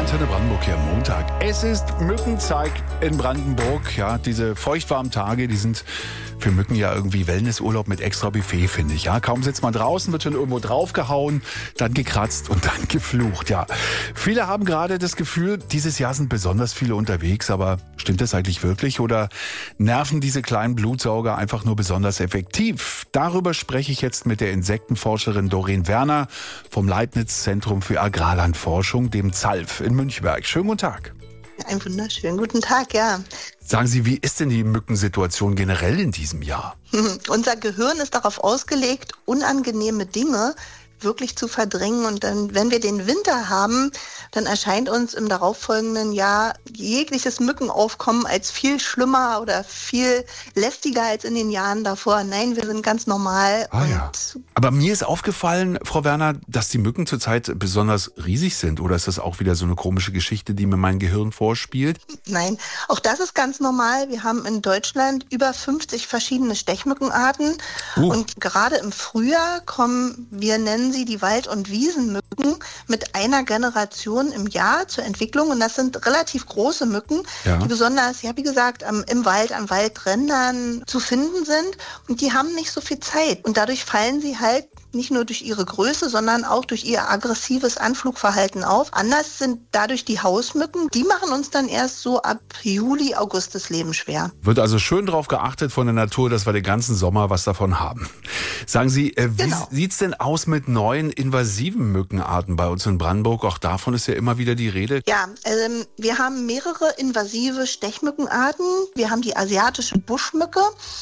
Antenne Brandenburg hier am Montag. Es ist Mückenzeit in Brandenburg. Ja, diese feuchtwarmen Tage, die sind für Mücken ja irgendwie Wellnessurlaub mit extra Buffet, finde ich. Ja, kaum sitzt man draußen, wird schon irgendwo draufgehauen, dann gekratzt und dann geflucht. Ja, viele haben gerade das Gefühl, dieses Jahr sind besonders viele unterwegs. Aber stimmt das eigentlich wirklich? Oder nerven diese kleinen Blutsauger einfach nur besonders effektiv? Darüber spreche ich jetzt mit der Insektenforscherin Doreen Werner vom Leibniz-Zentrum für Agrarlandforschung, dem ZALF in Münchberg. Schönen guten Tag. Einen wunderschönen guten Tag, ja. Sagen Sie, wie ist denn die Mückensituation generell in diesem Jahr? Unser Gehirn ist darauf ausgelegt, unangenehme Dinge wirklich zu verdrängen. Und dann, wenn wir den Winter haben, dann erscheint uns im darauffolgenden Jahr jegliches Mückenaufkommen als viel schlimmer oder viel lästiger als in den Jahren davor. Nein, wir sind ganz normal. Ja. Aber mir ist aufgefallen, Frau Werner, dass die Mücken zurzeit besonders riesig sind. Oder ist das auch wieder so eine komische Geschichte, die mir mein Gehirn vorspielt? Nein, auch das ist ganz normal. Wir haben in Deutschland über 50 verschiedene Stechmückenarten. Und gerade im Frühjahr kommen, wir nennen sie die Wald- und Wiesenmücken, mit einer Generation im Jahr zur Entwicklung. Und das sind relativ große Mücken, die besonders, ja wie gesagt, im Wald, an Waldrändern zu finden sind. Und die haben nicht so viel Zeit. Und dadurch fallen sie halt nicht nur durch ihre Größe, sondern auch durch ihr aggressives Anflugverhalten auf. Anders sind dadurch die Hausmücken. Die machen uns dann erst so ab Juli, August das Leben schwer. Wird also schön darauf geachtet von der Natur, dass wir den ganzen Sommer was davon haben. Sagen Sie, wie sieht's denn aus mit neuen invasiven Mückenarten bei uns in Brandenburg? Auch davon ist ja immer wieder die Rede. Ja, wir haben mehrere invasive Stechmückenarten. Wir haben die asiatische Buschmücke.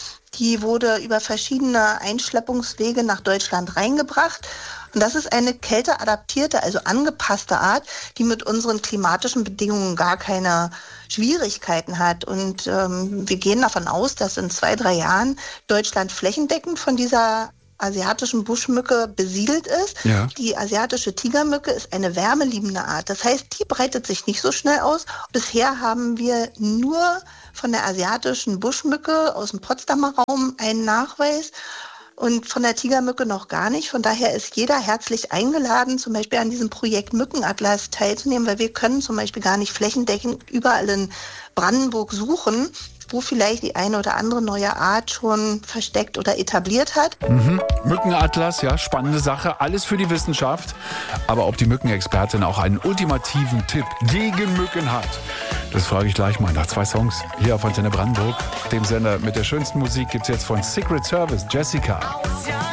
Die wurde über verschiedene Einschleppungswege nach Deutschland reingebracht. Und das ist eine kälteadaptierte, also angepasste Art, die mit unseren klimatischen Bedingungen gar keine Schwierigkeiten hat. Und wir gehen davon aus, dass in 2-3 Jahren Deutschland flächendeckend von dieser asiatischen Buschmücke besiedelt ist. Ja. Die asiatische Tigermücke ist eine wärmeliebende Art. Das heißt, die breitet sich nicht so schnell aus. Bisher haben wir nur von der asiatischen Buschmücke aus dem Potsdamer Raum einen Nachweis und von der Tigermücke noch gar nicht. Von daher ist jeder herzlich eingeladen, zum Beispiel an diesem Projekt Mückenatlas teilzunehmen, weil wir können zum Beispiel gar nicht flächendeckend überall in Brandenburg suchen, wo vielleicht die eine oder andere neue Art schon versteckt oder etabliert hat. Mückenatlas, ja, spannende Sache, alles für die Wissenschaft. Aber ob die Mückenexpertin auch einen ultimativen Tipp gegen Mücken hat, das frage ich gleich mal nach 2 Songs hier auf Antenne Brandenburg. Dem Sender mit der schönsten Musik gibt's jetzt von Secret Service, Jessica.